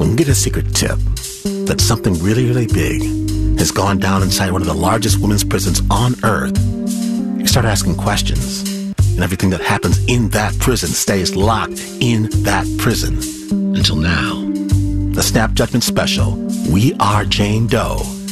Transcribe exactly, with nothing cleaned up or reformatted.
When we get a secret tip that something really, really big has gone down inside one of the largest women's prisons on earth, you start asking questions, and everything that happens in that prison stays locked in that prison. Until now. The Snap Judgment Special, We Are Jane Doe,